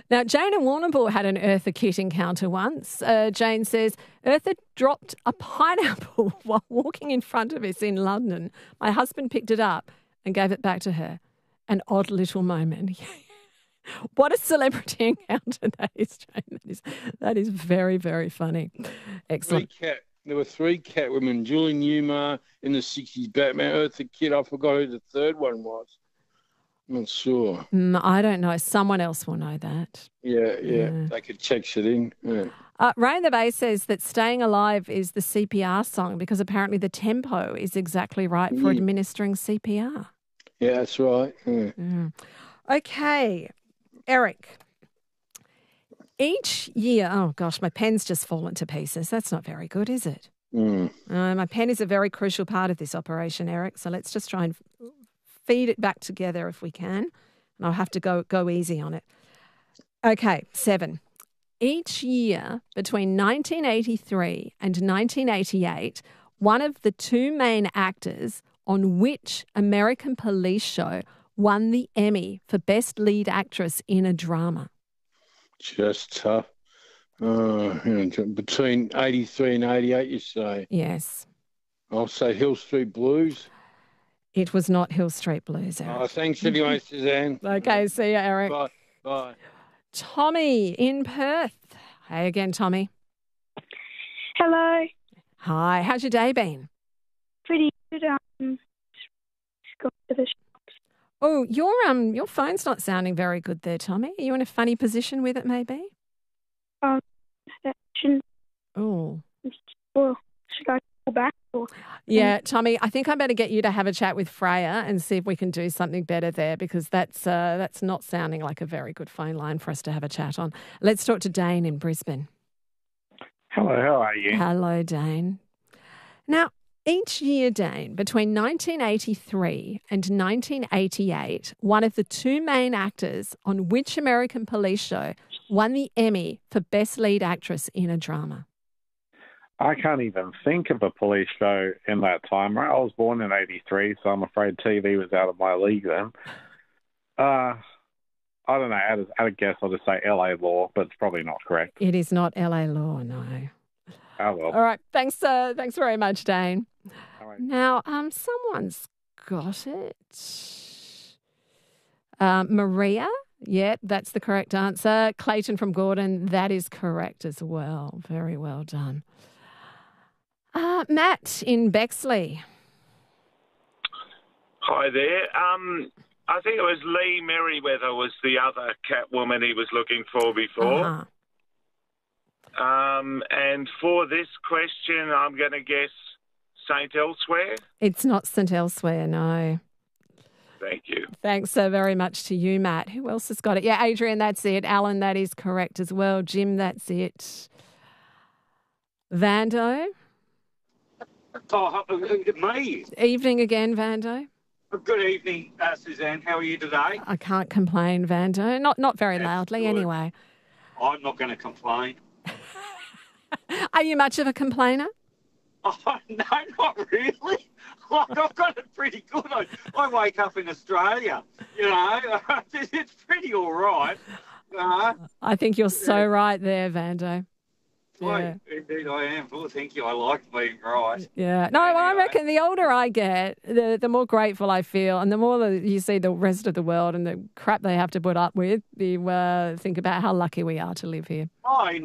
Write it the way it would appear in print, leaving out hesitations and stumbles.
Now, Jane and Warrnambool had an Eartha Kitt encounter once. Jane says, Eartha dropped a pineapple while walking in front of us in London. My husband picked it up and gave it back to her. An odd little moment. What a celebrity encounter that is, Jane. That is very, very funny. Excellent. There were three Catwomen. Julie Newmar in the 60s, Batman, Eartha Kitt. I forgot who the third one was. I'm not sure. I don't know. Someone else will know that. Yeah. They could text it in. Yeah. Ray in the Bay says that Staying Alive is the CPR song because apparently the tempo is exactly right for administering CPR. Yeah, that's right. Yeah. Okay, Eric. Each year, oh gosh, my pen's just fallen to pieces. That's not very good, is it? My pen is a very crucial part of this operation, Eric. So let's just try and feed it back together if we can. And I'll have to go easy on it. Okay, 7. Each year between 1983 and 1988, one of the two main actors on which American police show won the Emmy for Best Lead Actress in a Drama? Just tough. Between 83 and 88, you say? Yes. I'll say Hill Street Blues. It was not Hill Street Blues, Eric. Oh, thanks anyway, Suzanne. Okay, see you, Eric. Bye. Tommy in Perth. Hey again, Tommy. Hello. Hi. How's your day been? Pretty good. Just got to the shops. Oh, your phone's not sounding very good there, Tommy. Are you in a funny position with it, maybe? Oh. Well, should I call back? Yeah, Tommy, I think I better get you to have a chat with Freya and see if we can do something better there because that's not sounding like a very good phone line for us to have a chat on. Let's talk to Dane in Brisbane. Hello, how are you? Hello, Dane. Now, each year, Dane, between 1983 and 1988, one of the two main actors on which American police show won the Emmy for Best Lead Actress in a Drama? I can't even think of a police show in that time. I was born in 83, so I'm afraid TV was out of my league then. I don't know. At a guess, I'll just say LA Law, but it's probably not correct. It is not LA Law, no. Oh, well. All right. Thanks very much, Dane. All right. Now, someone's got it. Maria? Yeah, that's the correct answer. Clayton from Gordon, that is correct as well. Very well done. Matt in Bexley. Hi there. I think it was Lee Merriweather was the other Catwoman he was looking for before. And for this question, I'm going to guess St. Elsewhere. It's not St. Elsewhere, no. Thank you. Thanks so very much to you, Matt. Who else has got it? Yeah, Adrian, that's it. Alan, that is correct as well. Jim, that's it. Vando? Oh, me. Evening again, Vando. Good evening, Suzanne. How are you today? I can't complain, Vando. Not very loudly, good. Anyway. I'm not going to complain. Are you much of a complainer? Oh, no, not really. Like, I've got it pretty good. I wake up in Australia, it's pretty all right. I think you're so right there, Vando. Yeah. Indeed I am. Oh, thank you. I like being right. Yeah. No, anyway. I reckon the older I get, the more grateful I feel, and the more you see the rest of the world and the crap they have to put up with, you think about how lucky we are to live here. Oh,